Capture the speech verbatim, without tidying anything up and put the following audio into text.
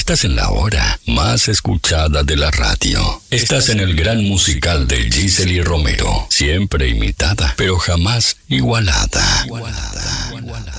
Estás en la hora más escuchada de la radio. Estás en el gran musical de Gisely Romero. Siempre imitada, pero jamás igualada. Igualada. Igualada.